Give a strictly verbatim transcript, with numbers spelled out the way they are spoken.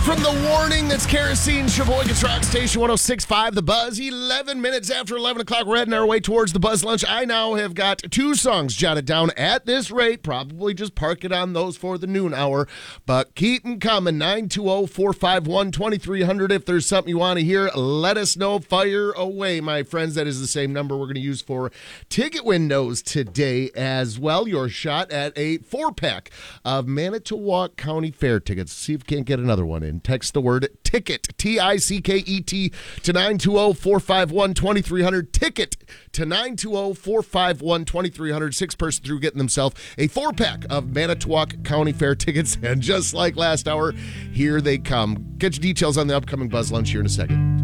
From the warning that's kerosene, Sheboygan's Rock Station one oh six point five, The Buzz. eleven minutes after eleven o'clock, we're heading our way towards the Buzz Lunch. I now have got two songs jotted down at this rate. Probably just park it on those for the noon hour. But keep them coming. nine two zero, four five one, two three zero zero. If there's something you want to hear, let us know. Fire away, my friends. That is the same number we're going to use for ticket windows today as well. Your shot at a four-pack of Manitowoc County Fair tickets. See if you can't get another one in. Text the word TICKET, T I C K E T, to nine two zero, four five one, two three zero zero. TICKET to nine two zero, four five one, two three zero zero. Six person through getting themselves a four-pack of Manitowoc County Fair tickets. And just like last hour, here they come. Get your details on the upcoming Buzz Lunch here in a second.